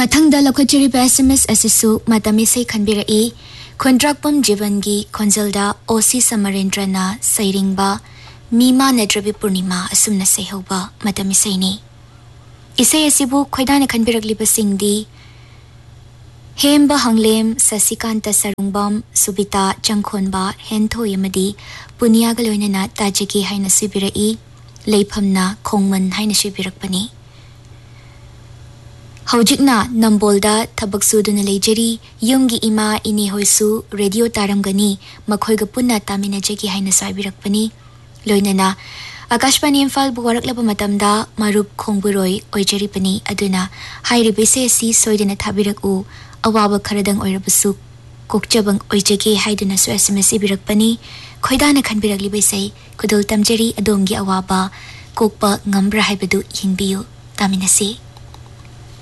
मथंगदा लखोचरिबा SMS असिसु मतमिसे खनबिरई खुंद्राकपम जीवनगी खोंजलदा ओसी समरेंद्रना सैरिंगबा मीमा नद्रबी पूर्णिमा असुमना सेहौबा मतमिसेनी इसे असिबु खोइदाने खनबिरकलिबा सिंगदी हेमबा हंगलेम ससिकांत सरुंगबम सुबिता चंगखोनबा हेंथो यमदी पुनियागा लोइनना ताजगी हाइना सिबिरई लेफमना खोंगमन हाइना सिबिरकपनी हौजिकना नंबोलदा थबक सुदुना लेजरी युंगी इमा इनी होइसु रेडियो तारमगनी मखोइगा पुन्ना तामिनाजगी हाइना साबिरकपनी लोइनना आकाशवाणी इम्फाल बुवरकलबा मतमदा मारुप खोंगबुरोय ओइजरीपनी अदुना हाइरिबेसे सी सोइदना थाबिरकउ अवाबा खरदंग ओइरबसु कोकचबंग ओइजगे हाइदुना सु SMS बिरकपनी खोइदाना खनबिरकलिबेसे कुदुल तमजरी अदोंगी अवाबा कोकपा ngambra हाइबदु हिंबियु तामिनासी